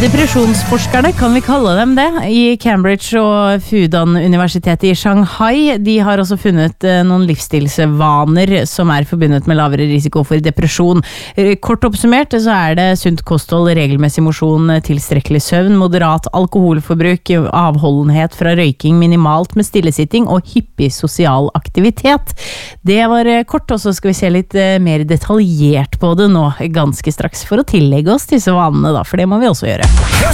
Depresjonsforskerne, kan vi kalle dem det, i Cambridge og Fudan-universitetet i Shanghai, de har også funnet noen livsstilsvaner som forbundet med lavere risiko for depresjon. Kort oppsummert så det sunt kosthold, regelmessig mosjon, tilstrekkelig søvn, moderat alkoholforbruk, avholdenhet fra røyking, minimalt med stillesitting og hyppig sosial aktivitet. Det var kort, og så skal vi se litt mer detaljert på det nå ganske straks for å tillegge oss disse vanene da, for det må vi også gjøre.